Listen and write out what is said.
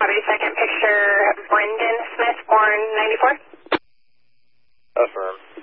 Copy, second picture, Brendan Smith, born 94. Affirm.